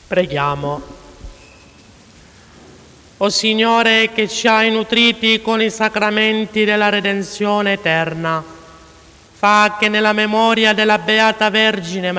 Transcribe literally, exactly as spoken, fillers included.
Preghiamo. O Signore, che ci hai nutriti con i sacramenti della redenzione eterna, fa che nella memoria della Beata Vergine